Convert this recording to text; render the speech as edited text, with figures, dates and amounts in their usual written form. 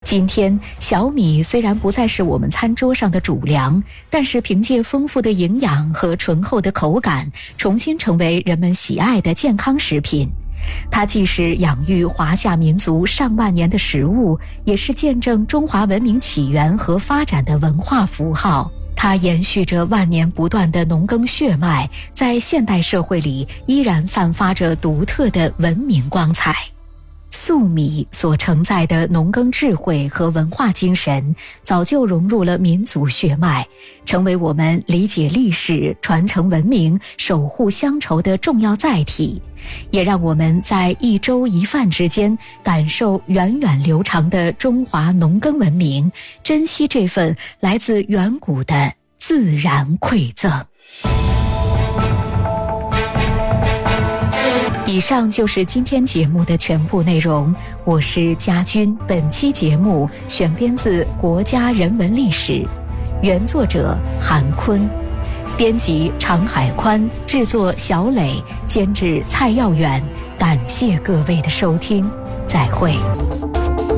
今天，小米虽然不再是我们餐桌上的主粮，但是凭借丰富的营养和醇厚的口感，重新成为人们喜爱的健康食品。它既是养育华夏民族上万年的食物，也是见证中华文明起源和发展的文化符号。它延续着万年不断的农耕血脉，在现代社会里依然散发着独特的文明光彩。粟米所承载的农耕智慧和文化精神，早就融入了民族血脉，成为我们理解历史、传承文明、守护乡愁的重要载体，也让我们在一粥一饭之间感受源远流长的中华农耕文明，珍惜这份来自远古的自然馈赠。以上就是今天节目的全部内容，我是佳君。本期节目选编自《国家人文历史》，原作者韩坤，编辑常海宽，制作小磊，监制蔡耀远。感谢各位的收听，再会。